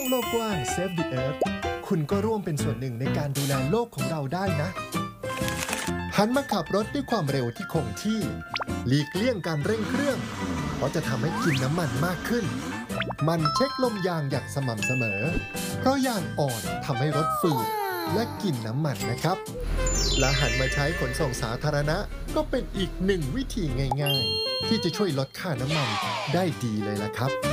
โลกกว้าง Save the Earth คุณก็ร่วมเป็นส่วนหนึ่งในการดูแลโลกของเราได้นะหันมาขับรถด้วยความเร็วที่คงที่หลีกเลี่ยงการเร่งเครื่องเพราะจะทำให้กินน้ำมันมากขึ้นมันเช็คลมยางอย่างสม่ำเสมอเพราะยางอ่อนทำให้รถฝืดและกินน้ำมันนะครับและหันมาใช้ขนส่งสาธารณะก็เป็นอีกหนึ่งวิธีง่ายๆที่จะช่วยลดค่าน้ำมันได้ดีเลยล่ะครับ